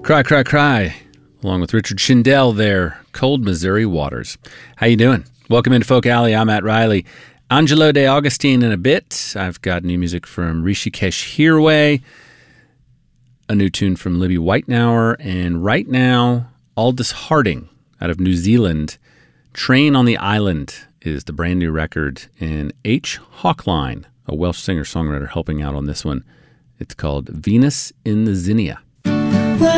Cry, Cry, Cry, along with Richard Shindell there, Cold Missouri Waters. How you doing? Welcome into Folk Alley. I'm Matt Riley. Angelo De Augustine in a bit. I've got new music from Rishikesh Hirway, a new tune from Libby Whitenauer, and right now, Aldous Harding out of New Zealand. Train on the Island is the brand new record, and H. Hawkline, a Welsh singer-songwriter, helping out on this one. It's called Venus in the Zinnia.